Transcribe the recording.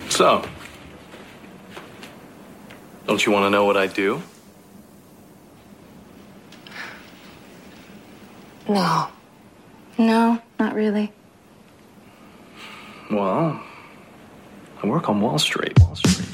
So, don't you want to know what I do? No. No, not really. Well, I work on Wall Street.